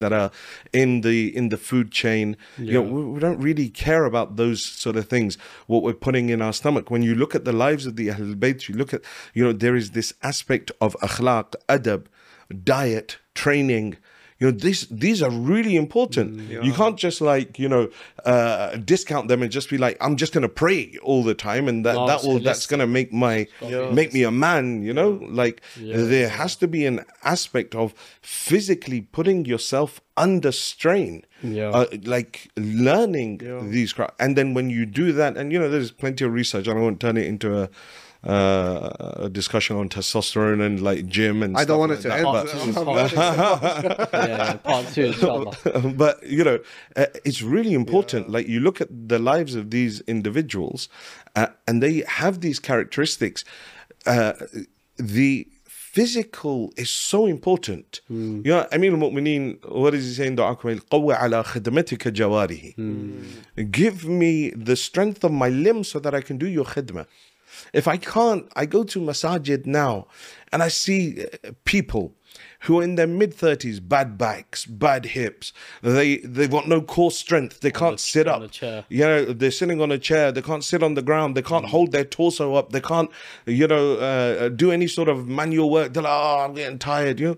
that are in the food chain. You know, we don't really care about those sort of things, what we're putting in our stomach. When you look at the lives of the Ahlul Bayt, you look at, you know, there is this aspect of akhlaq, adab, diet, training. You know, these are really important. You can't just, like, you know, discount them and just be like, I'm just going to pray all the time, and that's going to make me a man. You know, like there has to be an aspect of physically putting yourself under strain, like learning these crafts. And then when you do that, and you know, there's plenty of research. I don't want to turn it into a discussion on testosterone and like gym and I don't want like it to that, end. Part two, inshallah. but you know, it's really important. Like, you look at the lives of these individuals, and they have these characteristics. The physical is so important. You know, Amir al-Mu'mineen, what is he saying? قَوَّ عَلَى خِدْمَتِكَ جَوَارِهِ. Give me the strength of my limbs so that I can do your khidmah. If I can't, I go to masajid now and I see people who are in their mid-30s, bad backs, bad hips. They've got no core strength. They can't sit up. You know, they're sitting on a chair. They can't sit on the ground. They can't hold their torso up. They can't, you know, do any sort of manual work. They're like, oh, I'm getting tired. You know,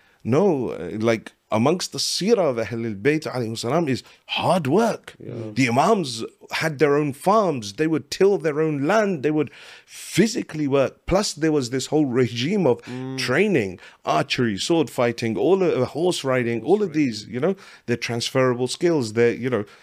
no, like, amongst the seerah of Ahlul Bayt alayhi salam is hard work. The Imams had their own farms. They would till their own land. They would physically work. Plus, there was this whole regime of training, archery, sword fighting, all of horse riding, all of these, you know, they're transferable skills. They're, you know,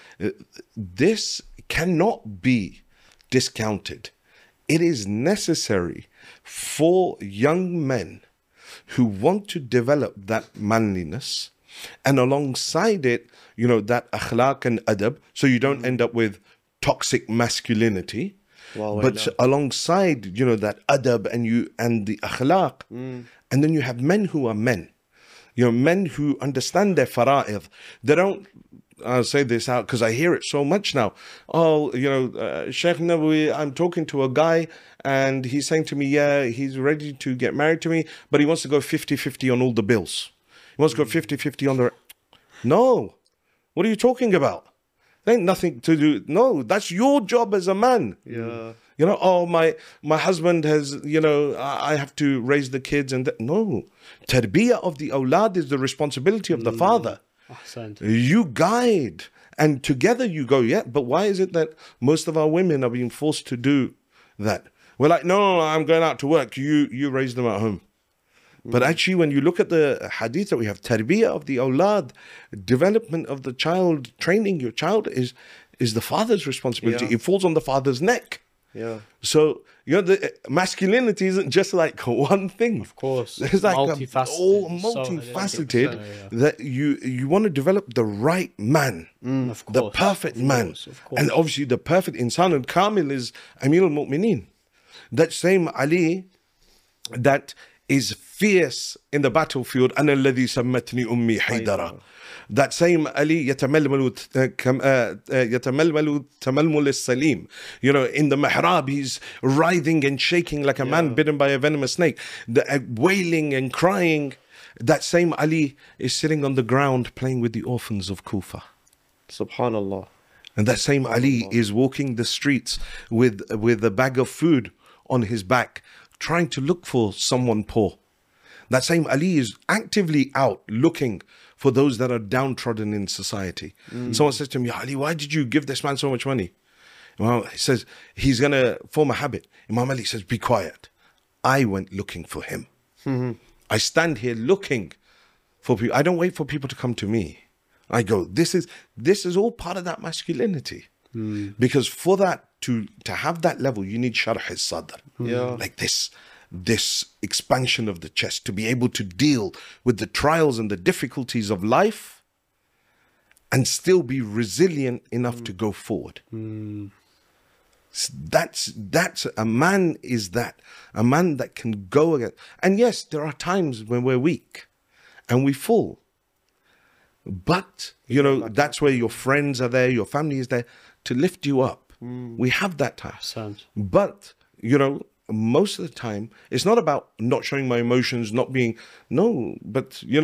this cannot be discounted. It is necessary for young men who want to develop that manliness, and alongside it, you know, that akhlaq and adab, so you don't end up with toxic masculinity, but alongside, you know, that adab and the akhlaq, and then you have men who are men, you know, men who understand their fara'id. They don't, I'll say this out because I hear it so much now. Oh, you know, Sheikh Nawawi, I'm talking to a guy and he's saying to me, yeah, he's ready to get married to me, but he wants to go 50-50 on all the bills. He wants to go 50-50 on the... No. What are you talking about? There ain't nothing to do. No, that's your job as a man. You know, oh, my husband has, you know, I have to raise the kids. And no. Tarbiyah of the awlad is the responsibility of the father. You guide, and together you go. Yeah, but why is it that most of our women are being forced to do that? We're like, no, I'm going out to work. You raise them at home. But actually, when you look at the hadith that we have, tarbiyah of the awlad, development of the child, training your child is the father's responsibility. It falls on the father's neck. So, you know, the masculinity isn't just like one thing. Of course. It's like multifaceted. That you want to develop the right man, the perfect man. And obviously the perfect insan al-kamil is Amir al-Mu'mineen. That same Ali that is fierce in the battlefield. أَنَا الَّذِي سَمَّتْنِي أُمِّي حَيْدَرًا. That same Ali يتململ تململ السليم. You know, in the mihrab, he's writhing and shaking like a man bitten by a venomous snake, wailing and crying. That same Ali is sitting on the ground playing with the orphans of Kufa. Subhanallah. And that same Ali is walking the streets with a bag of food on his back, trying to look for someone poor. That same Ali is actively out looking for those that are downtrodden in society. Someone says to him, Ya Ali, why did you give this man so much money? He says, he's going to form a habit. Imam Ali says, be quiet. I went looking for him. I stand here looking for people. I don't wait for people to come to me. I go, this is all part of that masculinity. Because for that, to have that level, you need sharh al-sadr. Like this expansion of the chest, to be able to deal with the trials and the difficulties of life and still be resilient enough to go forward. That's a man, is that a man that can go again. And yes, there are times when we're weak and we fall, but you know, that's where your friends are there, your family is there to lift you up. We have that time. But you know, most of the time it's not about not showing my emotions, not being, no, but you know,